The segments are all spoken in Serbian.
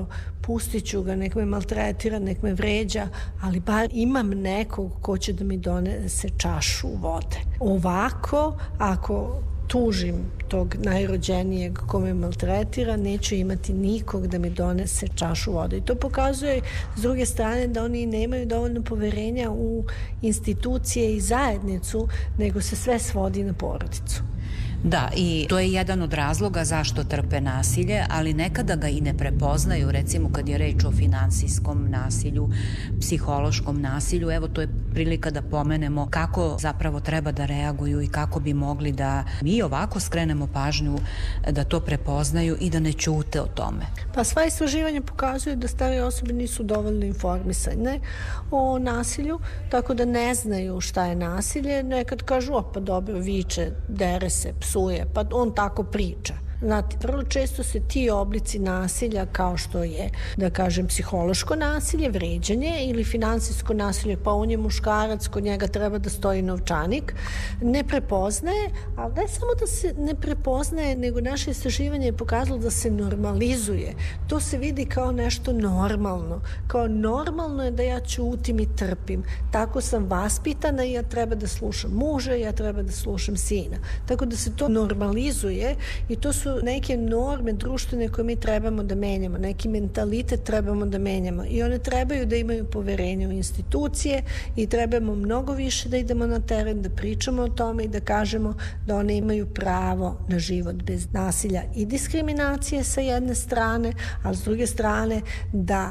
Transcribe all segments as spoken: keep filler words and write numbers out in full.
dobro, pustit ću ga, nek me maltretira, nek me vređa, ali bar imam nekog ko će da mi donese čašu vode. Ovako, ako tužim tog najrođenijeg ko me maltretira, neću imati nikog da mi donese čašu vode. I to pokazuje s druge strane da oni nemaju dovoljno poverenja u institucije i zajednicu, nego se sve svodi na porodicu. Da, i to je jedan od razloga zašto trpe nasilje, ali nekada ga i ne prepoznaju, recimo kad je reč o finansijskom nasilju, psihološkom nasilju. Evo, to je prilika da pomenemo kako zapravo treba da reaguju i kako bi mogli da mi ovako skrenemo pažnju da to prepoznaju i da ne ćute o tome. Pa sva istraživanja pokazuju da stare osobe nisu dovoljno informisane o nasilju, tako da ne znaju šta je nasilje. Nekad kažu, o pa dobro, viče, dere se, psuje, pa on tako priča. Znate, vrlo često se ti oblici nasilja, kao što je, da kažem, psihološko nasilje, vređanje ili finansijsko nasilje, pa on je muškarac, kod njega treba da stoji novčanik, ne prepoznaje, ali ne samo da se ne prepoznaje, nego naše istraživanje je pokazalo da se normalizuje. To se vidi kao nešto normalno. Kao normalno je da ja ćutim i trpim. Tako sam vaspitana i ja treba da slušam muža, ja treba da slušam sina. Tako da se to normalizuje i to su neke norme društvene koje mi trebamo da menjamo, neki mentalitet trebamo da menjamo i one trebaju da imaju poverenje u institucije i trebamo mnogo više da idemo na teren, da pričamo o tome i da kažemo da one imaju pravo na život bez nasilja i diskriminacije sa jedne strane, a s druge strane da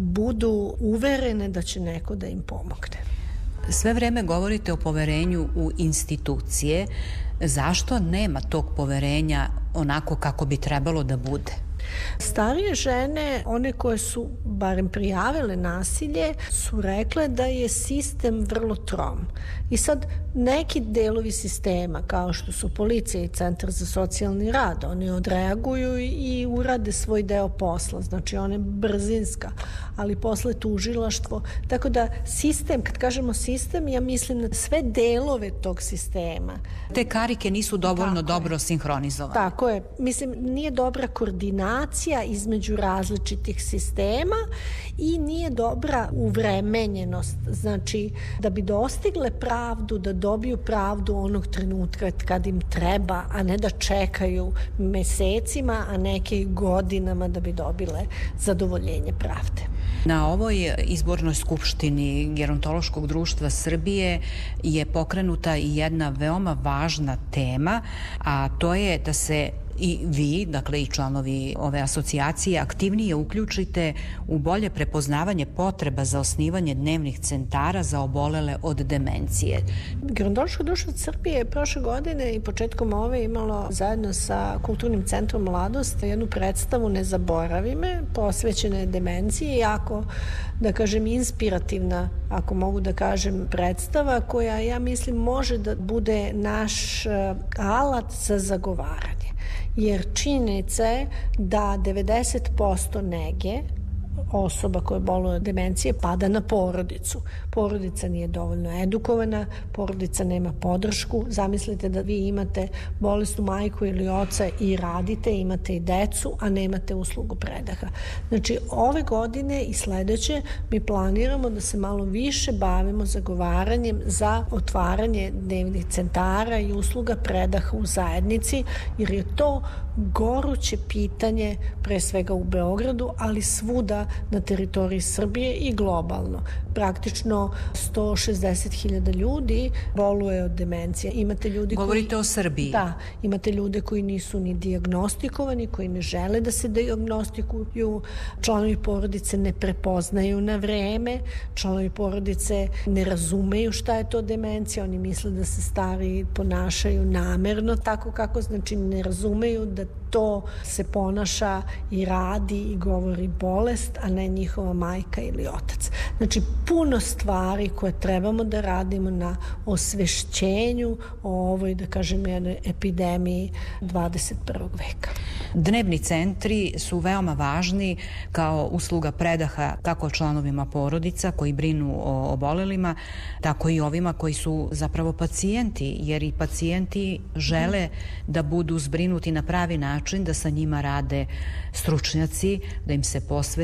budu uverene da će neko da im pomogne. Sve vreme govorite o poverenju u institucije. Zašto nema tog poverenja onako kako bi trebalo da bude? Starije žene, one koje su barem prijavile nasilje, su rekle da je sistem vrlo trom. I sad neki delovi sistema, kao što su policija i Centar za socijalni rad, oni odreaguju i urade svoj deo posla, znači one brzinska, ali posle tužilaštvo. Tako da sistem, kad kažemo sistem, ja mislim na sve delove tog sistema. Te karike nisu dovoljno Tako dobro je. sinhronizovane. Tako je. Mislim, nije dobra koordinacija između različitih sistema i nije dobra uvremenjenost. Znači, da bi dostigle pravdu, da dobiju pravdu onog trenutka kad im treba, a ne da čekaju mesecima, a neke i godinama da bi dobile zadovoljenje pravde. Na ovoj izbornoj skupštini Gerontološkog društva Srbije je pokrenuta i jedna veoma važna tema, a to je da se i vi, dakle i članovi ove asocijacije, aktivnije uključite u bolje prepoznavanje potreba za osnivanje dnevnih centara za obolele od demencije. Gerontološko društvo Srbije je prošle godine i početkom ove imalo zajedno sa Kulturnim centrom Mladost jednu predstavu Ne zaboravi me, posvećene demenciji, jako, da kažem, inspirativna, ako mogu da kažem, predstava koja, ja mislim, može da bude naš alat za zagovaranje. Jer činjenica je da devedeset posto nege osoba koja boluje od demencije pada na porodicu. Porodica nije dovoljno edukovana, porodica nema podršku. Zamislite da vi imate bolesnu majku ili oca i radite, imate i decu, a nemate uslugu predaha. Znači, ove godine i sledeće mi planiramo da se malo više bavimo zagovaranjem za otvaranje dnevnih centara i usluga predaha u zajednici, jer je to goruće pitanje pre svega u Beogradu, ali svuda na teritoriji Srbije i globalno. Praktično sto šezdeset hiljada ljudi boluje od demencije. Imate ljudi Govorite koji, o Srbiji. Da, imate ljude koji nisu ni dijagnostikovani, koji ne žele da se dijagnostikuju, članovi porodice ne prepoznaju na vreme, članovi porodice ne razumeju šta je to demencija, oni misle da se stari ponašaju namerno, tako kako, znači ne razumeju da to se ponaša i radi i govori bolest, a ne njihova majka ili otac. Znači, puno stvari koje trebamo da radimo na osvešćenju o ovoj, da kažem, jednoj epidemiji dvadeset prvog veka. Dnevni centri su veoma važni kao usluga predaha kako članovima porodica koji brinu o obolelima, tako i ovima koji su zapravo pacijenti, jer i pacijenti žele da budu zbrinuti na pravi način, da sa njima rade stručnjaci, da im se posvete